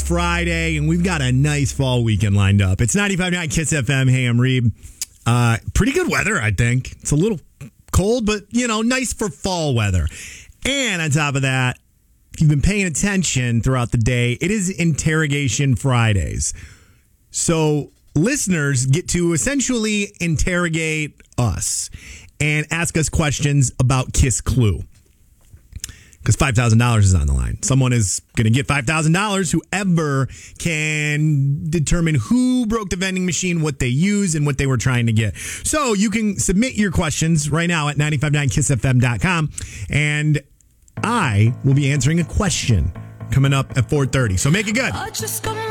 Friday, and we've got a nice fall weekend lined up. It's 95.9 Kiss FM. Hey, I'm Reeb. Pretty good weather, I think. It's a little cold, but, nice for fall weather. And on top of that, if you've been paying attention throughout the day, it is Interrogation Fridays. So listeners get to essentially interrogate us and ask us questions about Kiss Clue. Because $5,000 is on the line. Someone is going to get $5,000. Whoever can determine who broke the vending machine, what they use, and what they were trying to get. So you can submit your questions right now at 959kissfm.com. And I will be answering a question coming up at 4:30. So make it good.